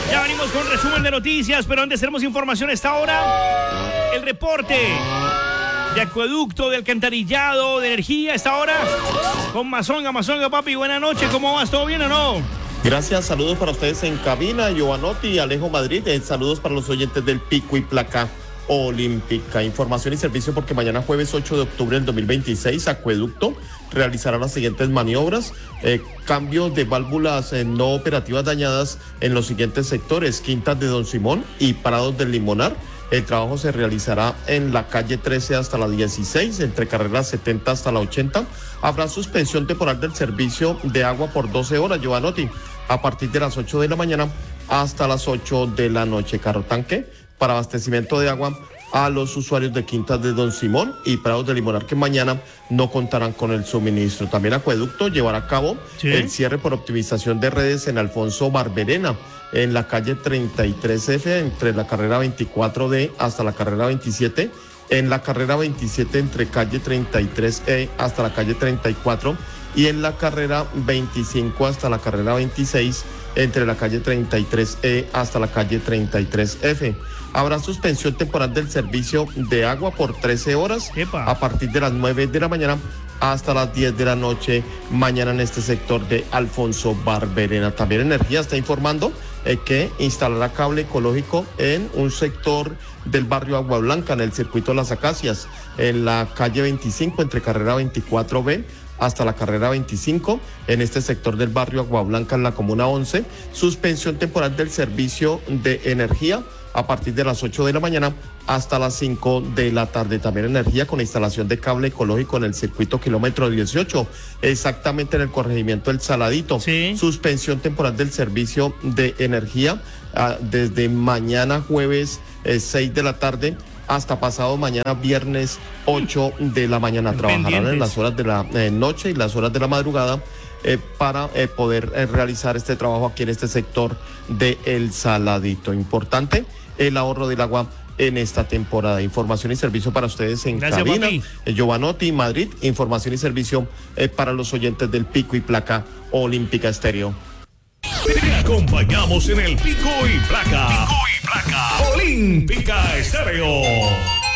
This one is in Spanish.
Ya venimos con resumen de noticias, pero antes tenemos información a esta hora. El reporte de acueducto, de alcantarillado, de energía a esta hora. Con Mazonga, papi, buena noche. ¿Cómo vas? ¿Todo bien o no? Gracias, saludos para ustedes en cabina, Giovanotti y Alejo Madrid. Saludos para los oyentes del Pico y Placa Olímpica. Información y servicio porque mañana jueves 8 de octubre del 2026, Acueducto realizará las siguientes maniobras. Cambios de válvulas no operativas dañadas en los siguientes sectores: Quintas de Don Simón y Prados del Limonar. El trabajo se realizará en la calle 13 hasta la 16, entre carreras 70 hasta la 80. Habrá suspensión temporal del servicio de agua por 12 horas, Giovanotti, a partir de las 8 de la mañana hasta las 8 de la noche. Carro tanque para abastecimiento de agua a los usuarios de Quintas de Don Simón y Prados de Limonar, que mañana no contarán con el suministro. También Acueducto llevará a cabo el cierre por optimización de redes en Alfonso Barberena, en la calle 33F, entre la carrera 24D hasta la carrera 27, en la carrera 27 entre calle 33E hasta la calle 34 y en la carrera 25 hasta la carrera 26, entre la calle 33E hasta la calle 33F. Habrá suspensión temporal del servicio de agua por 13 horas a partir de las 9 de la mañana hasta las 10 de la noche mañana en este sector de Alfonso Barberena. También Energía está informando que instalará cable ecológico en un sector del barrio Agua Blanca, en el circuito Las Acacias, en la calle 25 entre carrera 24B hasta la carrera 25, en este sector del barrio Agua Blanca, en la comuna 11, suspensión temporal del servicio de energía a partir de las 8 de la mañana hasta las 5 de la tarde. También Energía con instalación de cable ecológico en el circuito kilómetro 18, exactamente en el corregimiento El Saladito. Suspensión temporal del servicio de energía desde mañana jueves 6 de la tarde hasta pasado mañana viernes 8 de la mañana. Trabajarán en las horas de la noche y las horas de la madrugada para poder realizar este trabajo aquí en este sector de El Saladito. Importante el ahorro del agua en esta temporada. Información y servicio para ustedes en cabina. Giovanotti, Madrid. Información y servicio para los oyentes del Pico y Placa Olímpica Estéreo. Te acompañamos en el Pico y Placa. Pico y Placa Olímpica Estéreo.